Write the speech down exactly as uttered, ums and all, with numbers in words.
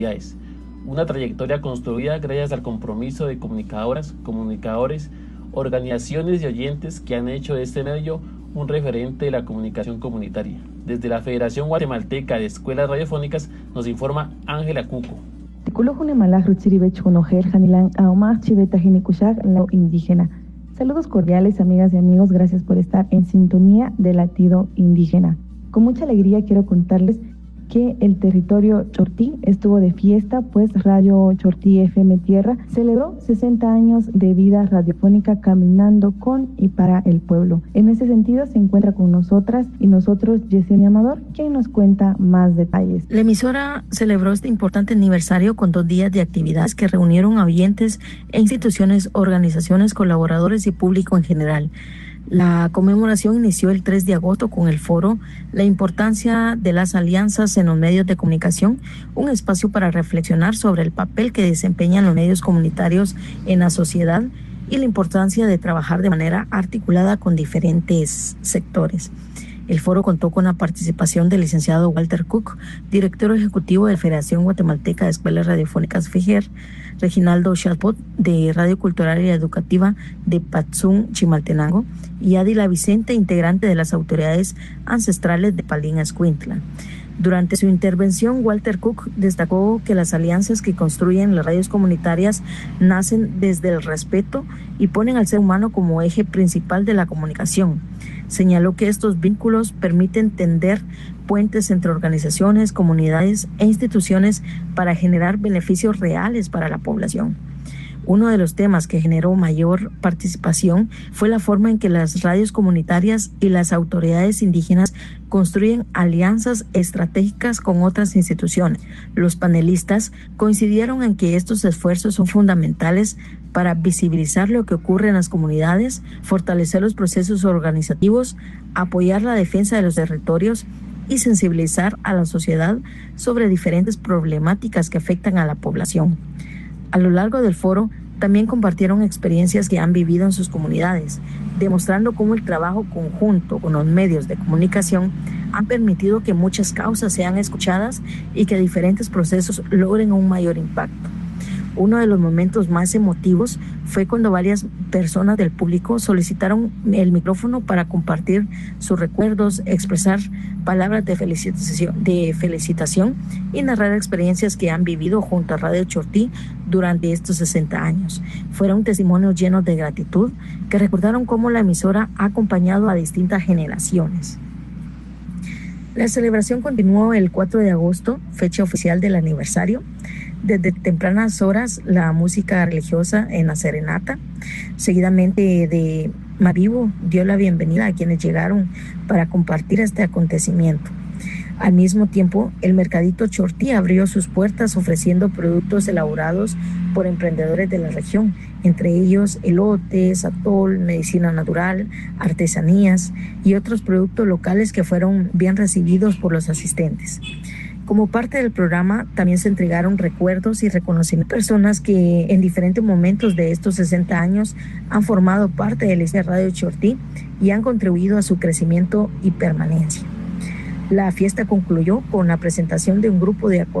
actividades. Una trayectoria construida gracias al compromiso de comunicadoras, comunicadores, organizaciones y oyentes que han hecho de este medio un referente de la comunicación comunitaria. Desde la Federación Guatemalteca de Escuelas Radiofónicas nos informa Ángela Cuco. Saludos cordiales, amigas y amigos, gracias por estar en sintonía de Latido Indígena. Con mucha alegría quiero contarles que el territorio Chortí estuvo de fiesta, pues Radio Chortí F M Tierra celebró sesenta años de vida radiofónica caminando con y para el pueblo. En ese sentido se encuentra con nosotras y nosotros Yesenia Amador, quien nos cuenta más detalles. La emisora celebró este importante aniversario con dos días de actividades que reunieron a oyentes e instituciones, organizaciones, colaboradores y público en general. La conmemoración inició el tres de agosto con el foro La importancia de las alianzas en los medios de comunicación, un espacio para reflexionar sobre el papel que desempeñan los medios comunitarios en la sociedad y la importancia de trabajar de manera articulada con diferentes sectores. El foro contó con la participación del licenciado Walter Cook, director ejecutivo de la Federación Guatemalteca de Escuelas Radiofónicas FEJER, Reginaldo Chatbot, de Radio Cultural y Educativa de Patzún, Chimaltenango, y Adila Vicente, integrante de las autoridades ancestrales de Palín Escuintla. Durante su intervención, Walter Cook destacó que las alianzas que construyen las radios comunitarias nacen desde el respeto y ponen al ser humano como eje principal de la comunicación. Señaló que estos vínculos permiten tender puentes entre organizaciones, comunidades e instituciones para generar beneficios reales para la población. Uno de los temas que generó mayor participación fue la forma en que las radios comunitarias y las autoridades indígenas construyen alianzas estratégicas con otras instituciones. Los panelistas coincidieron en que estos esfuerzos son fundamentales para visibilizar lo que ocurre en las comunidades, fortalecer los procesos organizativos, apoyar la defensa de los territorios y sensibilizar a la sociedad sobre diferentes problemáticas que afectan a la población. A lo largo del foro, también compartieron experiencias que han vivido en sus comunidades, demostrando cómo el trabajo conjunto con los medios de comunicación han permitido que muchas causas sean escuchadas y que diferentes procesos logren un mayor impacto. Uno de los momentos más emotivos fue cuando varias personas del público solicitaron el micrófono para compartir sus recuerdos, expresar palabras de felicitación, de felicitación y narrar experiencias que han vivido junto a Radio Chortí durante estos sesenta años. Fueron testimonios llenos de gratitud que recordaron cómo la emisora ha acompañado a distintas generaciones. La celebración continuó el cuatro de agosto, fecha oficial del aniversario. Desde tempranas horas, la música religiosa en la serenata, seguidamente de Maribo, dio la bienvenida a quienes llegaron para compartir este acontecimiento. Al mismo tiempo, el Mercadito Chortí abrió sus puertas ofreciendo productos elaborados por emprendedores de la región, entre ellos elotes, atol, medicina natural, artesanías y otros productos locales que fueron bien recibidos por los asistentes. Como parte del programa, también se entregaron recuerdos y reconocimientos a personas que en diferentes momentos de estos sesenta años han formado parte de la Radio Chortí y han contribuido a su crecimiento y permanencia. La fiesta concluyó con la presentación de un grupo de acordes